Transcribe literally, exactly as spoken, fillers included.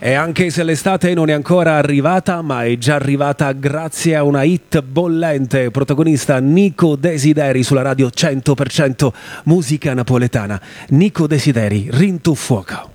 E anche se l'estate non è ancora arrivata, ma è già arrivata grazie a una hit bollente, protagonista Nico Desideri sulla radio cento per cento musica napoletana. Nico Desideri, Rintu Fuoco.